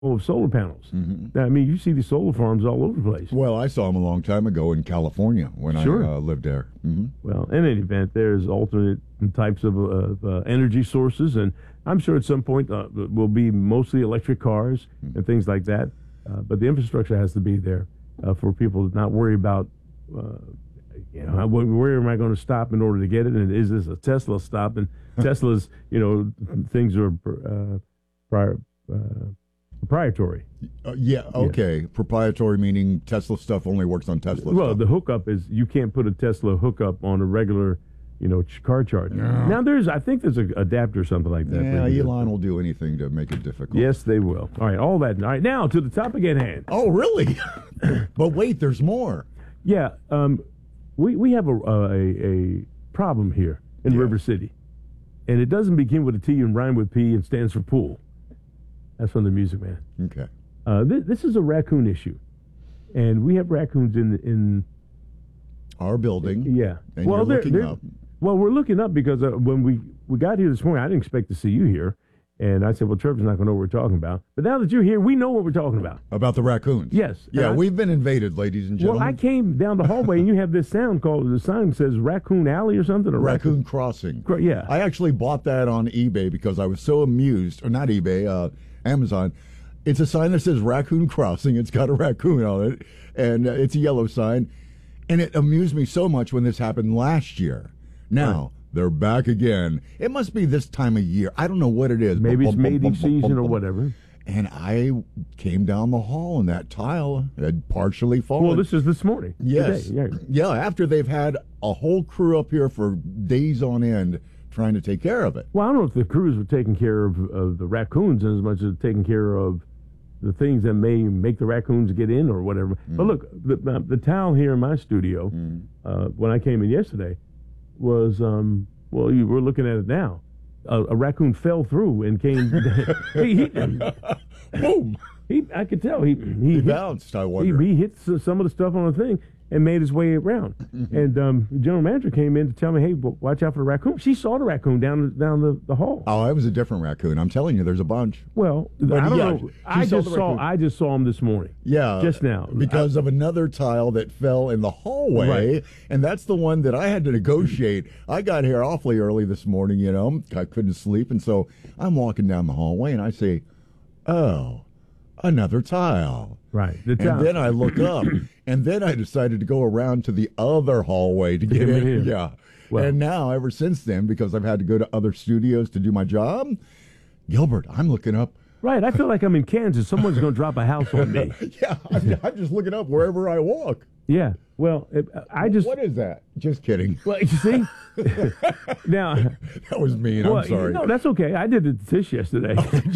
of solar panels. Mm-hmm. I mean, you see these solar farms all over the place. Well, I saw them a long time ago in California when Sure. I lived there. Mm-hmm. Well, in any event, there's alternate types of energy sources, and I'm sure at some point will be mostly electric cars and things like that. But the infrastructure has to be there for people to not worry about, where am I going to stop in order to get it? And is this a Tesla stop? And Tesla's, things are proprietary. Okay. Proprietary meaning Tesla stuff only works on Tesla Well, stuff. the hookup is you can't put a Tesla hookup on a regular, car charger. No. Now I think there's an adapter or something like that. Yeah, Elon will do anything to make it difficult. Yes, they will. All right, all that. All right, now to the topic at hand. Oh, really? But wait, there's more. Yeah, we have a problem here in River City, and it doesn't begin with a T and rhyme with P and stands for pool. That's from the Music Man. Okay. This is a raccoon issue, and we have raccoons in Our building. Yeah. And you're looking up. Well, we're looking up because when we got here this morning, I didn't expect to see you here. And I said, well, Trevor's not going to know what we're talking about. But now that you're here, we know what we're talking about. About the raccoons. Yes. Yeah, we've been invaded, ladies and gentlemen. Well, I came down the hallway, and you have this sound the sign says Raccoon Alley or something? Or Raccoon Crossing. Yeah. I actually bought that on eBay because I was so amused. Or not eBay, Amazon. It's a sign that says Raccoon Crossing. It's got a raccoon on it, and it's a yellow sign. And it amused me so much when this happened last year. Now, they're back again. It must be this time of year. I don't know what it is. Maybe it's mating season or whatever. And I came down the hall, and that tile had partially fallen. Well, this is this morning. Yes. Today, yeah, after they've had a whole crew up here for days on end trying to take care of it. Well, I don't know if the crews were taking care of the raccoons as much as taking care of the things that may make the raccoons get in or whatever. But look, the towel here in my studio, when I came in yesterday, was, you were looking at it now. A raccoon fell through and came. Boom! I could tell he bounced. I wonder. He hit some of the stuff on the thing and made his way around. And the general manager came in to tell me, "Hey, watch out for the raccoon." She saw the raccoon down the hall. Oh, it was a different raccoon. I'm telling you, there's a bunch. Well, I don't know. I just saw him this morning. Yeah, just now because of another tile that fell in the hallway, right. And that's the one that I had to negotiate. I got here awfully early this morning. I couldn't sleep, and so I'm walking down the hallway, and I say, "Oh, another tile." Right. And then I look up, and then I decided to go around to the other hallway to get in. Yeah. Well, and now, ever since then, because I've had to go to other studios to do my job, Gilbert, I'm looking up. Right. I feel like I'm in Kansas. Someone's going to drop a house on me. Yeah. I'm just looking up wherever I walk. Yeah. Well, What is that? Just kidding. Well, you see? Now. That was mean. I'm sorry. No, that's okay. I did it to Tish yesterday.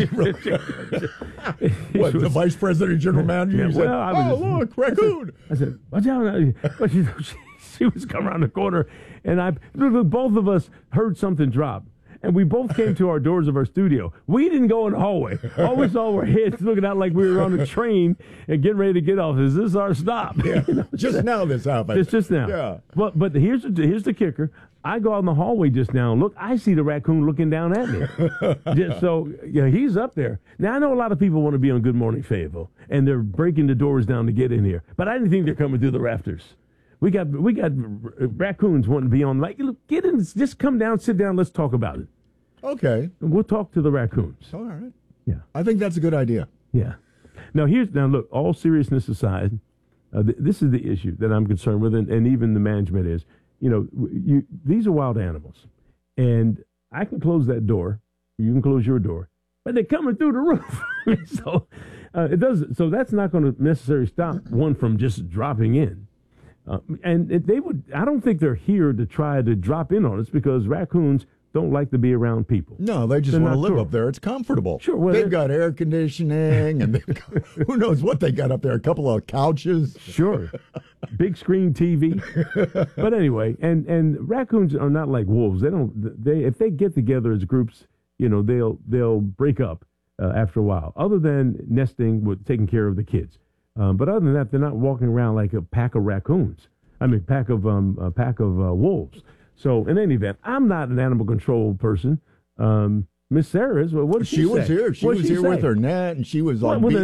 What, the vice president and general manager? Look, raccoon. I said, watch out. But she was coming around the corner, and both of us heard something drop. And we both came to our doors of our studio. We didn't go in the hallway. All we saw were heads looking out like we were on a train and getting ready to get off. Is this our stop? Yeah. Just now this happened. It's just now. Yeah. But here's the kicker. I go out in the hallway just now and look. I see the raccoon looking down at me. So he's up there. Now, I know a lot of people want to be on Good Morning Fayetteville, and they're breaking the doors down to get in here. But I didn't think they're coming through the rafters. We got raccoons wanting to be on. Like, look, get in. Just come down, sit down. Let's talk about it. Okay. And we'll talk to the raccoons. All right. Yeah. I think that's a good idea. Yeah. Now look, all seriousness aside, this is the issue that I'm concerned with, and even the management is. These are wild animals, and I can close that door. You can close your door, but they're coming through the roof. So it does. So that's not going to necessarily stop one from just dropping in. And they would. I don't think they're here to try to drop in on us because raccoons don't like to be around people. No, they just want to live up there. It's comfortable. Sure. Well, they've got air conditioning, and they've got, who knows what they got up there, a couple of couches. Sure. Big screen TV. But anyway, and raccoons are not like wolves. If they get together as groups, they'll break up after a while, other than nesting with taking care of the kids. But other than that, they're not walking around like a pack of raccoons. I mean, a pack of wolves. So in any event, I'm not an animal control person. Miss Sarah is. Well, what did she was say? here. She What was did here with say? her net, and she was like, Well,